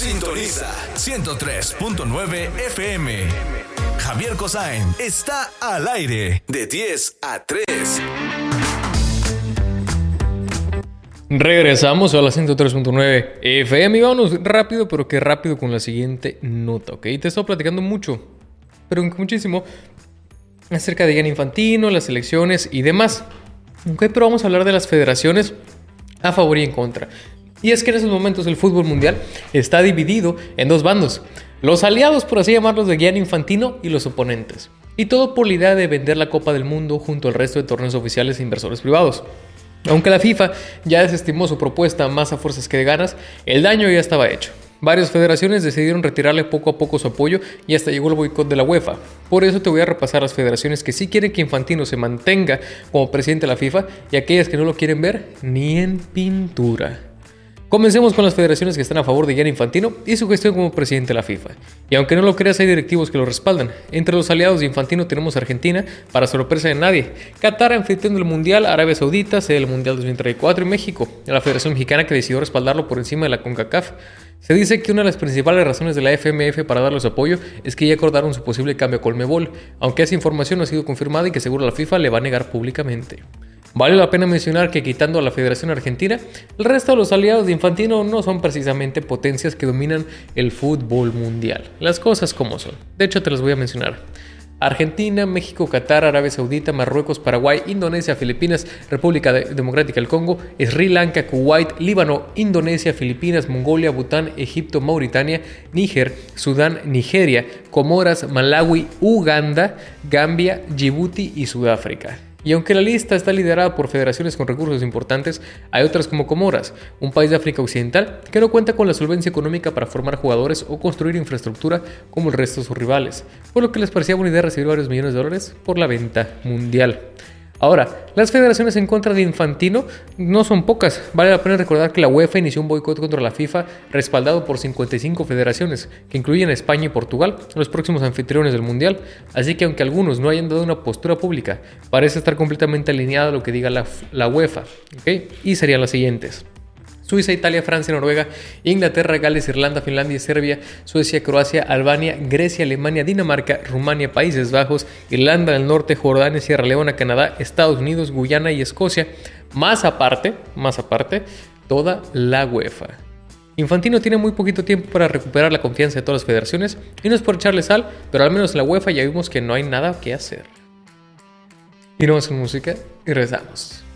Sintoniza 103.9 FM. Javier Cosain está al aire de 10 a 3. Regresamos a la 103.9 FM y vámonos rápido, pero que rápido con la siguiente nota, ¿ok? Te he estado platicando mucho, pero muchísimo, acerca de Gianni Infantino, las elecciones y demás, ¿ok? Pero vamos a hablar de las federaciones a favor y en contra. Y es que en esos momentos el fútbol mundial está dividido en dos bandos. Los aliados, por así llamarlos, de Gianni Infantino y los oponentes. Y todo por la idea de vender la Copa del Mundo junto al resto de torneos oficiales e inversores privados. Aunque la FIFA ya desestimó su propuesta más a fuerzas que de ganas, el daño ya estaba hecho. Varias federaciones decidieron retirarle poco a poco su apoyo y hasta llegó el boicot de la UEFA. Por eso te voy a repasar las federaciones que sí quieren que Infantino se mantenga como presidente de la FIFA y aquellas que no lo quieren ver ni en pintura. Comencemos con las federaciones que están a favor de Gianni Infantino y su gestión como presidente de la FIFA. Y aunque no lo creas, hay directivos que lo respaldan. Entre los aliados de Infantino tenemos Argentina, para sorpresa de nadie, Qatar, anfitrión del Mundial, Arabia Saudita, sede del Mundial 2034 y México, la Federación Mexicana, que decidió respaldarlo por encima de la CONCACAF. Se dice que una de las principales razones de la FMF para darle su apoyo es que ya acordaron su posible cambio a Conmebol, aunque esa información no ha sido confirmada y que seguro la FIFA le va a negar públicamente. Vale la pena mencionar que, quitando a la Federación Argentina, el resto de los aliados de Infantino no son precisamente potencias que dominan el fútbol mundial. Las cosas como son. De hecho, te las voy a mencionar. Argentina, México, Qatar, Arabia Saudita, Marruecos, Paraguay, Indonesia, Filipinas, República Democrática del Congo, Sri Lanka, Kuwait, Líbano, Indonesia, Filipinas, Mongolia, Bután, Egipto, Mauritania, Níger, Sudán, Nigeria, Comoras, Malawi, Uganda, Gambia, Djibouti y Sudáfrica. Y aunque la lista está liderada por federaciones con recursos importantes, hay otras como Comoras, un país de África Occidental que no cuenta con la solvencia económica para formar jugadores o construir infraestructura como el resto de sus rivales, por lo que les parecía buena idea recibir varios millones de dólares por la venta mundial. Ahora, las federaciones en contra de Infantino no son pocas. Vale la pena recordar que la UEFA inició un boicot contra la FIFA respaldado por 55 federaciones, que incluyen a España y Portugal, los próximos anfitriones del Mundial. Así que aunque algunos no hayan dado una postura pública, parece estar completamente alineado a lo que diga la UEFA. ¿Okay? Y serían las siguientes: Suiza, Italia, Francia, Noruega, Inglaterra, Gales, Irlanda, Finlandia, Serbia, Suecia, Croacia, Albania, Grecia, Alemania, Dinamarca, Rumania, Países Bajos, Irlanda del Norte, Jordania, Sierra Leona, Canadá, Estados Unidos, Guyana y Escocia, más aparte, toda la UEFA. Infantino tiene muy poquito tiempo para recuperar la confianza de todas las federaciones y no es por echarle sal, pero al menos en la UEFA ya vimos que no hay nada que hacer. Y no más con música y regresamos.